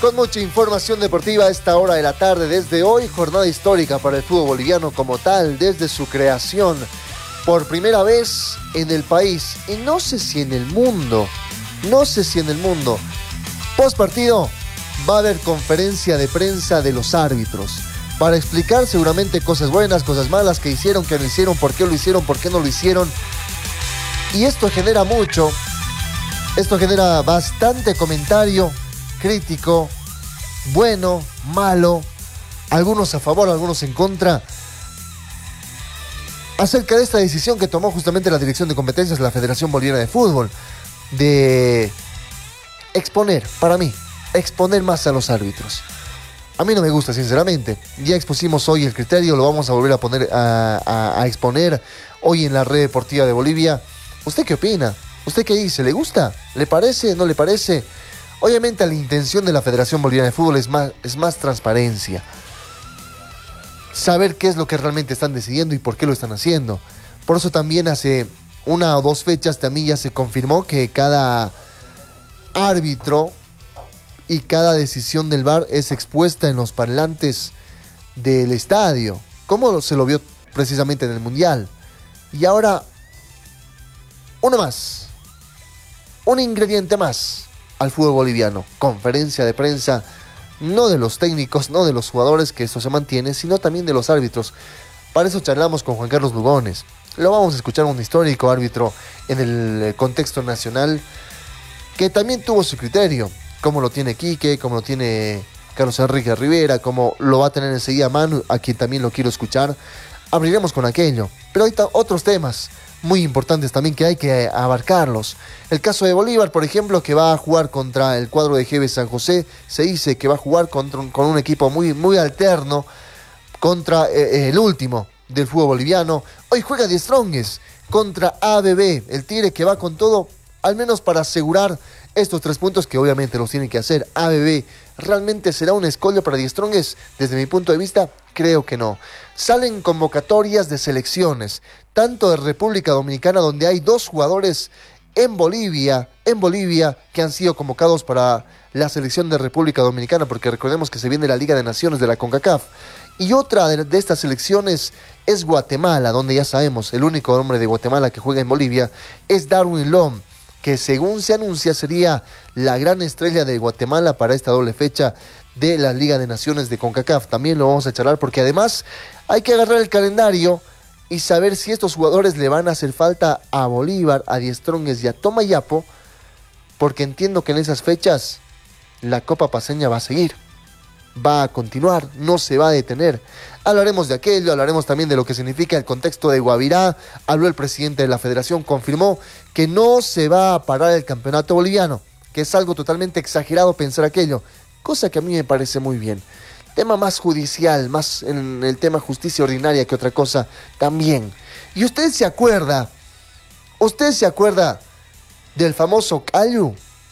con mucha información deportiva a esta hora de la tarde. Desde hoy, jornada histórica para el fútbol boliviano como tal, desde su creación, por primera vez en el país, y no sé si en el mundo, post partido va a haber conferencia de prensa de los árbitros, para explicar seguramente cosas buenas, cosas malas, que hicieron, que no hicieron, por qué lo hicieron, por qué no lo hicieron. Y esto genera bastante comentario crítico, bueno, malo, algunos a favor, algunos en contra, acerca de esta decisión que tomó justamente la Dirección de Competencias de la Federación Boliviana de Fútbol, de exponer más a los árbitros. A mí no me gusta, sinceramente. Ya expusimos hoy el criterio, lo vamos a volver a poner a exponer hoy en la Red Deportiva de Bolivia. ¿Usted qué opina? ¿Usted qué dice? ¿Le gusta? ¿Le parece? ¿No le parece? Obviamente la intención de la Federación Boliviana de Fútbol es más transparencia. Saber qué es lo que realmente están decidiendo y por qué lo están haciendo. Por eso también hace 1 o 2 fechas también ya se confirmó que cada árbitro y cada decisión del VAR es expuesta en los parlantes del estadio, como se lo vio precisamente en el Mundial. Y ahora, un ingrediente más al fútbol boliviano, conferencia de prensa, no de los técnicos, no de los jugadores, que eso se mantiene, sino también de los árbitros. Para eso charlamos con Juan Carlos Lugones. Lo vamos a escuchar, un histórico árbitro en el contexto nacional, que también tuvo su criterio, como lo tiene Quique, como lo tiene Carlos Enrique Rivera, como lo va a tener enseguida Manu, a quien también lo quiero escuchar. Abriremos con aquello, pero hay otros temas muy importantes también que hay que abarcarlos. El caso de Bolívar, por ejemplo, que va a jugar contra el cuadro de GB San José. Se dice que va a jugar con un equipo muy alterno, contra el último del fútbol boliviano. Hoy juega Die Strongest contra ABB, el Tigre que va con todo, al menos para asegurar estos 3 puntos que obviamente los tienen que hacer. ABB, ¿realmente será un escollo para Die Strongest? Desde mi punto de vista, creo que no. Salen convocatorias de selecciones, tanto de República Dominicana, donde hay 2 jugadores en Bolivia, que han sido convocados para la selección de República Dominicana, porque recordemos que se viene la Liga de Naciones de la CONCACAF. Y otra de estas selecciones es Guatemala, donde ya sabemos, el único hombre de Guatemala que juega en Bolivia es Darwin Lom, que según se anuncia sería la gran estrella de Guatemala para esta doble fecha de la Liga de Naciones de CONCACAF. También lo vamos a charlar, porque además hay que agarrar el calendario y saber si estos jugadores le van a hacer falta a Bolívar, a Die Strongest y a Tomayapo, porque entiendo que en esas fechas la Copa Paceña va a seguir, va a continuar, no se va a detener. Hablaremos de aquello, hablaremos también de lo que significa el contexto de Guavirá. Habló el presidente de la federación, confirmó que no se va a parar el campeonato boliviano, que es algo totalmente exagerado pensar aquello, cosa que a mí me parece muy bien. Tema más judicial, más en el tema justicia ordinaria que otra cosa también. ¿Y usted se acuerda del famoso Cayu?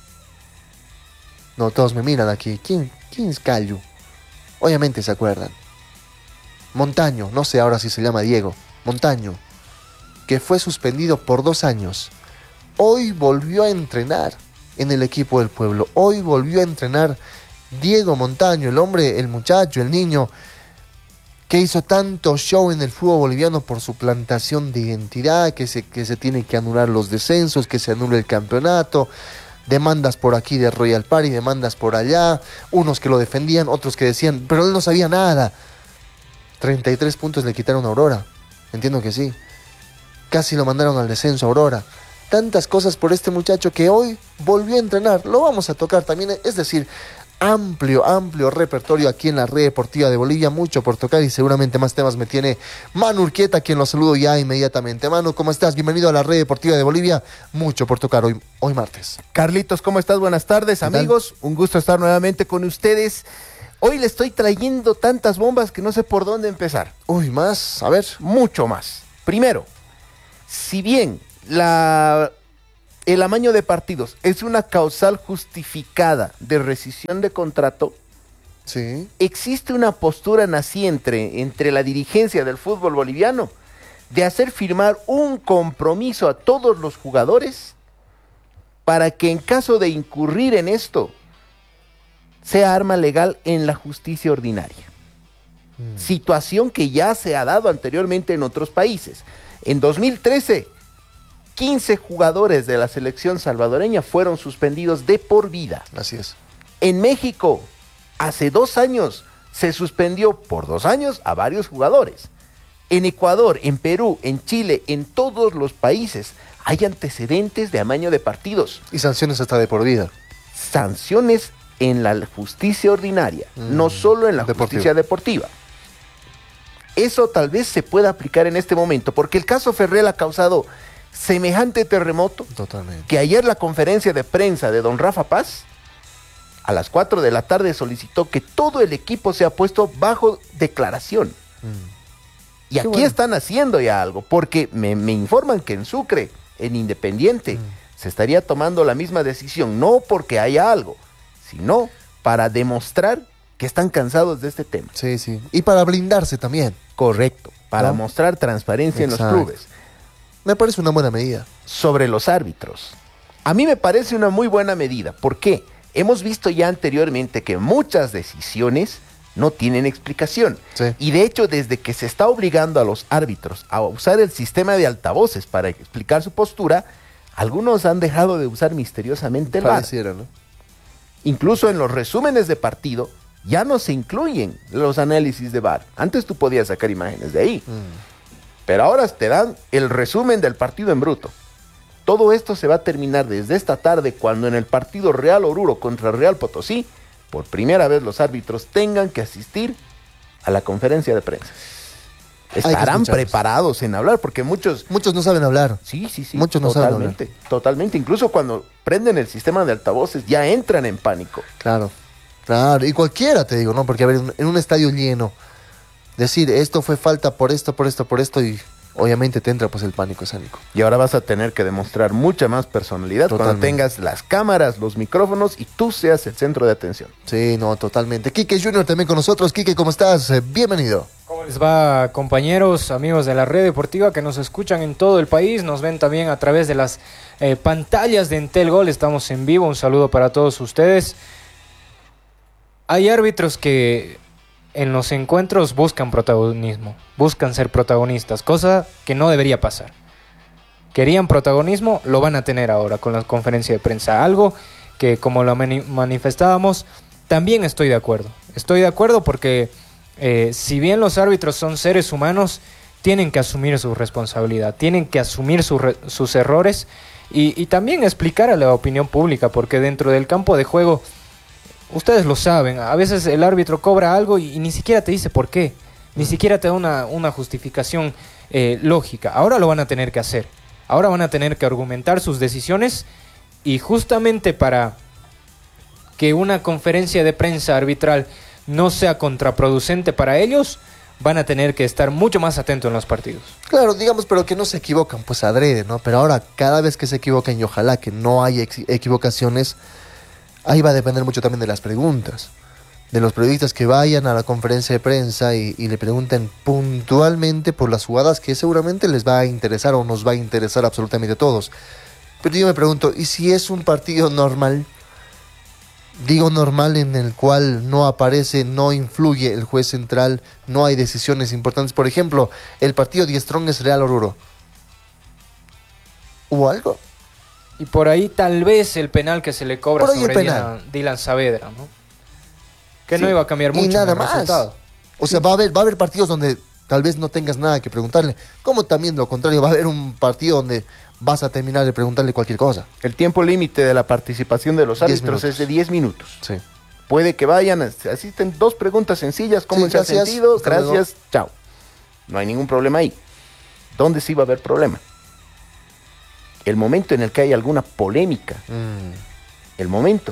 No, todos me miran aquí. ¿Quién es Cayu? Obviamente se acuerdan. Montaño, no sé ahora si se llama Diego. Montaño, que fue suspendido por 2 años. Hoy volvió a entrenar en el equipo del pueblo. Hoy volvió a entrenar Diego Montaño, el hombre, el muchacho, el niño que hizo tanto show en el fútbol boliviano por su plantación de identidad, que se tiene que anular los descensos, que se anule el campeonato, demandas por aquí de Royal Party, demandas por allá, unos que lo defendían, otros que decían, pero él no sabía nada. 33 puntos le quitaron a Aurora, entiendo que sí. Casi lo mandaron al descenso a Aurora. Tantas cosas por este muchacho que hoy volvió a entrenar. Lo vamos a tocar también, es decir, amplio repertorio aquí en la Red Deportiva de Bolivia, mucho por tocar y seguramente más temas me tiene Manu Urquieta, quien lo saludo ya inmediatamente. Manu, ¿cómo estás? Bienvenido a la Red Deportiva de Bolivia, mucho por tocar hoy martes. Carlitos, ¿cómo estás? Buenas tardes, amigos, un gusto estar nuevamente con ustedes. Hoy le estoy trayendo tantas bombas que no sé por dónde empezar. Uy, más, a ver. Mucho más. Primero, si bien el amaño de partidos es una causal justificada de rescisión de contrato, sí, existe una postura naciente entre la dirigencia del fútbol boliviano de hacer firmar un compromiso a todos los jugadores para que en caso de incurrir en esto sea arma legal en la justicia ordinaria. Situación que ya se ha dado anteriormente en otros países. En 2013, 15 jugadores de la selección salvadoreña fueron suspendidos de por vida. Así es. En México, hace 2 años, se suspendió por 2 años a varios jugadores. En Ecuador, en Perú, en Chile, en todos los países hay antecedentes de amaño de partidos. Y sanciones hasta de por vida. Sanciones en la justicia ordinaria, no solo en la justicia deportiva. Eso tal vez se pueda aplicar en este momento, porque el caso Ferrell ha causado semejante terremoto. Totalmente. Que ayer la conferencia de prensa de don Rafa Paz, a las 4 de la tarde, solicitó que todo el equipo sea puesto bajo declaración. Y aquí están haciendo ya algo, porque me informan que en Sucre, en Independiente, se estaría tomando la misma decisión, no porque haya algo, sino para demostrar que están cansados de este tema. Sí, sí. Y para blindarse también. Correcto, para mostrar transparencia en los clubes. Me parece una buena medida. Sobre los árbitros. A mí me parece una muy buena medida. ¿Por qué? Hemos visto ya anteriormente que muchas decisiones no tienen explicación. Sí. Y de hecho, desde que se está obligando a los árbitros a usar el sistema de altavoces para explicar su postura, algunos han dejado de usar misteriosamente el VAR. Pareciera, ¿no? Incluso en los resúmenes de partido ya no se incluyen los análisis de VAR. Antes tú podías sacar imágenes de ahí. Pero ahora te dan el resumen del partido en bruto. Todo esto se va a terminar desde esta tarde, cuando en el partido Real Oruro contra Real Potosí, por primera vez los árbitros tengan que asistir a la conferencia de prensa. Estarán preparados en hablar, porque muchos no saben hablar. Sí. Muchos no saben hablar. Totalmente. Incluso cuando prenden el sistema de altavoces ya entran en pánico. Claro. Y cualquiera, te digo, ¿no? Porque, a ver, en un estadio lleno, decir esto fue falta por esto, y obviamente te entra pues el pánico escénico. Y ahora vas a tener que demostrar mucha más personalidad cuando tengas las cámaras, los micrófonos y tú seas el centro de atención. Sí, no, totalmente. Quique Junior también con nosotros. Quique, ¿cómo estás? Bienvenido. ¿Cómo les va, compañeros, amigos de la red deportiva que nos escuchan en todo el país? Nos ven también a través de las pantallas de Entel Gol. Estamos en vivo. Un saludo para todos ustedes. Hay árbitros que en los encuentros buscan protagonismo, buscan ser protagonistas, cosa que no debería pasar. Querían protagonismo, lo van a tener ahora con la conferencia de prensa. Algo que, como lo manifestábamos, también estoy de acuerdo. Estoy de acuerdo porque si bien los árbitros son seres humanos, tienen que asumir su responsabilidad, tienen que asumir sus errores y también explicar a la opinión pública, porque dentro del campo de juego, ustedes lo saben, a veces el árbitro cobra algo y ni siquiera te dice por qué, ni siquiera te da una justificación lógica. Ahora lo van a tener que hacer, ahora van a tener que argumentar sus decisiones, y justamente para que una conferencia de prensa arbitral no sea contraproducente para ellos, van a tener que estar mucho más atentos en los partidos. Claro, digamos, pero que no se equivocan, pues adrede, ¿no? Pero ahora, cada vez que se equivocan, y ojalá que no haya equivocaciones, ahí va a depender mucho también de las preguntas, de los periodistas que vayan a la conferencia de prensa y le pregunten puntualmente por las jugadas que seguramente les va a interesar o nos va a interesar absolutamente a todos. Pero yo me pregunto, ¿y si es un partido normal? Digo normal, en el cual no aparece, no influye el juez central, no hay decisiones importantes. Por ejemplo, el partido de Strongest Real Oruro. ¿Hubo algo? Y por ahí tal vez el penal que se le cobra sobre Dylan Saavedra, ¿no? Que sí, no iba a cambiar mucho y nada más. Resultado. O sea, va a haber partidos donde tal vez no tengas nada que preguntarle. Como también lo contrario, va a haber un partido donde vas a terminar de preguntarle cualquier cosa. El tiempo límite de la participación de los árbitros es de 10 minutos. Sí. Puede que vayan, asisten 2 preguntas sencillas. ¿Cómo se ha sentido? Gracias, chao. No hay ningún problema ahí. ¿Dónde sí va a haber problema? El momento en el que hay alguna polémica. El momento.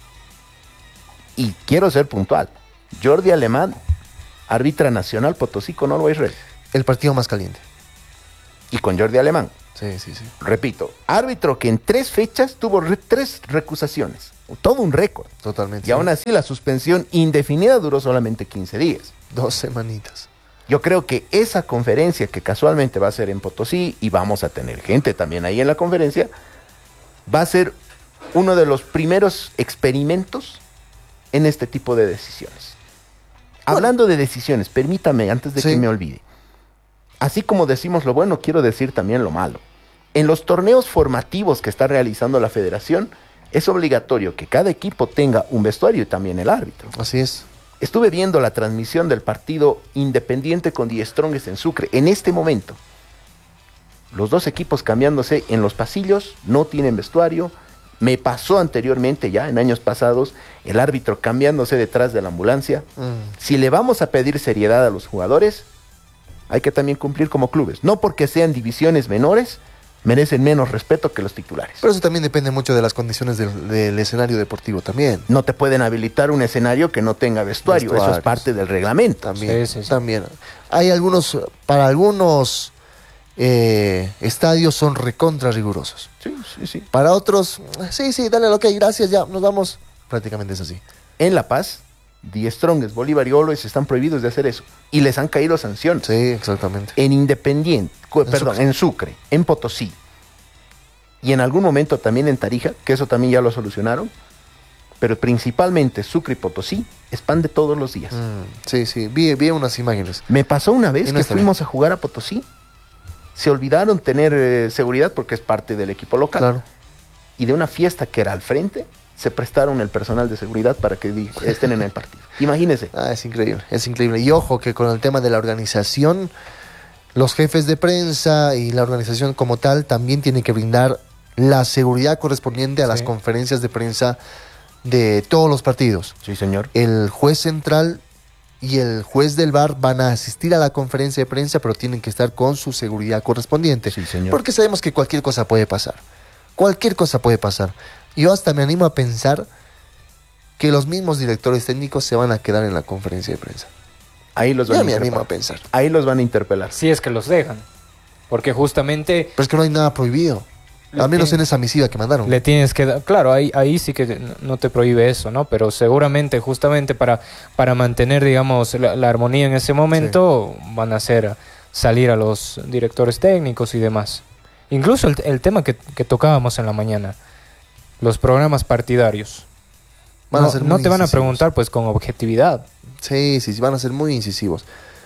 Y quiero ser puntual. Jordi Alemán, árbitra nacional Potosí con Always Red. El partido más caliente. Y con Jordi Alemán. Sí. Repito, árbitro que en 3 fechas tuvo 3 recusaciones. Todo un récord. Totalmente. Y aún así la suspensión indefinida duró solamente 15 días. 2 semanitas. Yo creo que esa conferencia, que casualmente va a ser en Potosí, y vamos a tener gente también ahí en la conferencia, va a ser uno de los primeros experimentos en este tipo de decisiones. Hablando de decisiones, permítame, antes de Sí. que me olvide. Así como decimos lo bueno, quiero decir también lo malo. En los torneos formativos que está realizando la federación, es obligatorio que cada equipo tenga un vestuario y también el árbitro. Así es. Estuve viendo la transmisión del partido Independiente con Die Strongest en Sucre. En este momento, los dos equipos cambiándose en los pasillos, no tienen vestuario. Me pasó anteriormente ya, en años pasados, el árbitro cambiándose detrás de la ambulancia. Si le vamos a pedir seriedad a los jugadores, hay que también cumplir como clubes. No porque sean divisiones menores, merecen menos respeto que los titulares. Pero eso también depende mucho de las condiciones del escenario deportivo también. No te pueden habilitar un escenario que no tenga vestuario. Eso es Vestuarios. parte del reglamento. También, Sí, sí, sí. también. Hay algunos, para algunos estadios son recontra rigurosos. Sí, sí, sí. Para otros, sí, dale, ok, gracias, ya, nos vamos. Prácticamente es así. En La Paz, Die Strongest, Bolívar y Always están prohibidos de hacer eso. Y les han caído sanciones. Sí, exactamente. En Independiente, Sucre. en Sucre, en Potosí. Y en algún momento también en Tarija, que eso también ya lo solucionaron. Pero principalmente Sucre y Potosí es pan de todos los días. Sí, vi unas imágenes. Me pasó una vez Y no que está fuimos a jugar a Potosí. Se olvidaron tener seguridad porque es parte del equipo local. Claro. Y de una fiesta que era al frente, se prestaron el personal de seguridad para que estén en el partido. Imagínese. Es increíble, es increíble. Y ojo que con el tema de la organización, los jefes de prensa y la organización como tal también tienen que brindar la seguridad correspondiente a las Sí. conferencias de prensa de todos los partidos. Sí, señor. El juez central y el juez del VAR van a asistir a la conferencia de prensa, pero tienen que estar con su seguridad correspondiente. Sí, señor. Porque sabemos que cualquier cosa puede pasar. Cualquier cosa puede pasar. Yo hasta me animo a pensar que los mismos directores técnicos se van a quedar en la conferencia de prensa. Ahí los van Ya a me animo interpelar. a pensar. Ahí los van a interpelar. Si es que los dejan. Porque justamente Pero es que no hay nada prohibido. Le Al menos tiene- en esa misiva que mandaron. le tienes que dar, claro, ahí sí que no te prohíbe eso, ¿no? Pero seguramente justamente para mantener, digamos, la armonía en ese momento van a hacer salir a los directores técnicos y demás. Incluso el tema que tocábamos en la mañana, los programas partidarios. Van a no ser no muy te van a incisivos. preguntar pues con objetividad. Sí, van a ser muy incisivos.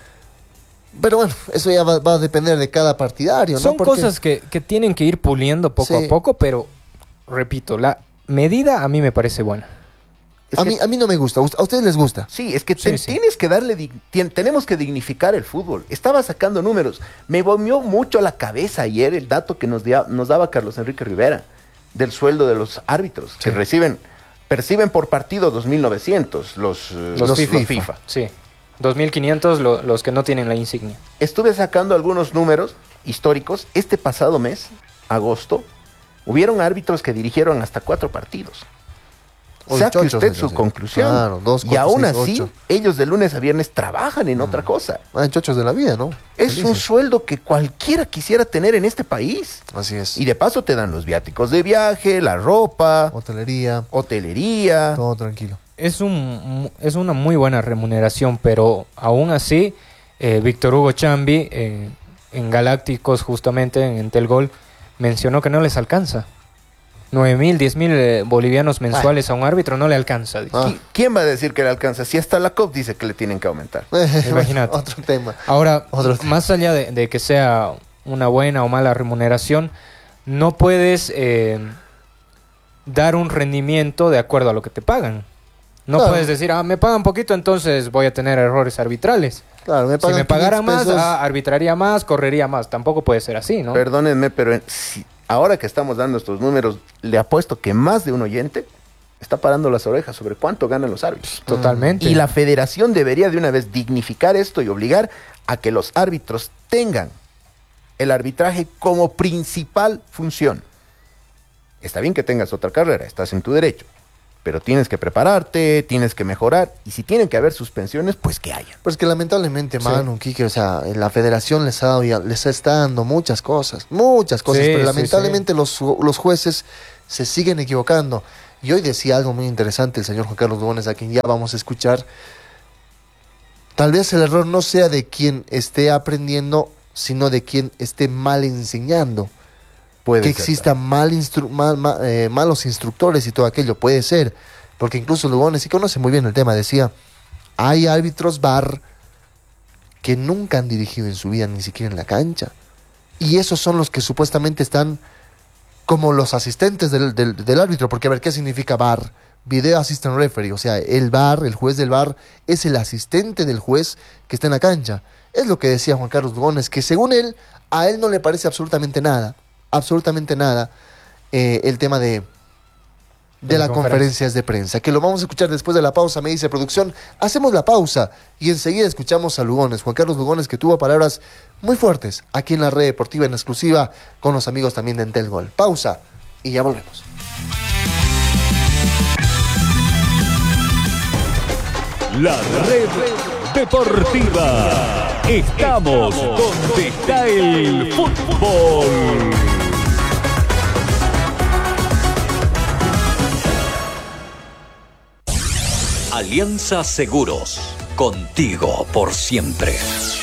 Pero bueno, eso ya va a depender de cada partidario, ¿no? Son Porque- cosas que tienen que ir puliendo poco Sí. a poco, pero repito, la medida a mí me parece buena. Es A que- mí no me gusta. ¿A ustedes les gusta? Sí, es que Sí, sí. tienes que darle, tenemos que dignificar el fútbol. Estaba sacando números. Me volvió mucho a la cabeza ayer el dato que nos daba Carlos Enrique Rivera del sueldo de los árbitros que Sí. perciben por partido 2.900 los FIFA. Sí. 2.500 los que no tienen la insignia. Estuve sacando algunos números históricos. Este pasado mes, agosto, hubieron árbitros que dirigieron hasta 4 partidos. Uy, Saque chochos, usted eso su sí. conclusión. Claro, 2, y 4, aún 6, así, 8. ellos de lunes a viernes trabajan en otra cosa. Chochos de la vida, ¿no? Es un Felices. sueldo que cualquiera quisiera tener en este país. Así es. Y de paso te dan los viáticos de viaje, la ropa, Hotelería, hotelería. todo tranquilo. Es una muy buena remuneración, pero aún así, Víctor Hugo Chambi, en Galácticos, justamente en Telgol, mencionó que no les alcanza. 9.000, 10.000 bolivianos mensuales a un árbitro no le alcanza. dice. Ah. ¿Quién va a decir que le alcanza? Si hasta la COP dice que le tienen que aumentar. Imagínate. Otro tema. Ahora, Otro tema. más allá de que sea una buena o mala remuneración, no puedes dar un rendimiento de acuerdo a lo que te pagan. No Claro. puedes decir, me pagan poquito, entonces voy a tener errores arbitrales. Claro, Si me pagaran 500 más, pesos. arbitraría más, correría más. Tampoco puede ser así, ¿no? Perdónenme, pero ahora que estamos dando estos números, le apuesto que más de un oyente está parando las orejas sobre cuánto ganan los árbitros. Totalmente. Y la federación debería de una vez dignificar esto y obligar a que los árbitros tengan el arbitraje como principal función. Está bien que tengas otra carrera, estás en tu derecho, pero tienes que prepararte, tienes que mejorar, y si tienen que haber suspensiones, pues que haya. Pues que lamentablemente, Sí. Manu, Quique, o sea, la federación les está dando muchas cosas, Sí, pero sí, lamentablemente los jueces se siguen equivocando. Y hoy decía algo muy interesante el señor Juan Carlos Dubones, a quien ya vamos a escuchar. Tal vez el error no sea de quien esté aprendiendo, sino de quien esté mal enseñando. Puede Que ser existan malos instructores y todo aquello, puede ser. porque incluso Lugones sí conoce muy bien el tema, decía, hay árbitros VAR que nunca han dirigido en su vida ni siquiera en la cancha, y esos son los que supuestamente están como los asistentes del árbitro, porque a ver, ¿qué significa VAR? Video Assistant Referee, o sea, el VAR, el juez del VAR, es el asistente del juez que está en la cancha. Es lo que decía Juan Carlos Lugones, que según él, a él no le parece absolutamente nada, el tema de las conferencias de prensa, que lo vamos a escuchar después de la pausa, me dice producción. Hacemos la pausa y enseguida escuchamos a Lugones, Juan Carlos Lugones, que tuvo palabras muy fuertes aquí en la Red Deportiva en exclusiva con los amigos también de Entel Gol. Pausa y ya volvemos. La Red Deportiva. Estamos donde está el fútbol. Alianza Seguros, contigo por siempre.